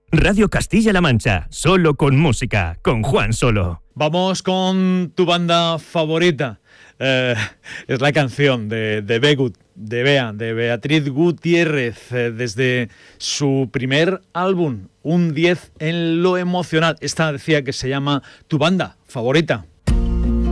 Radio Castilla-La Mancha, solo con música, con Juan Solo. Vamos con tu banda favorita. Es la canción de Beatriz Gutiérrez, desde su primer álbum, un 10 en lo emocional. Esta decía que se llama Tu banda favorita.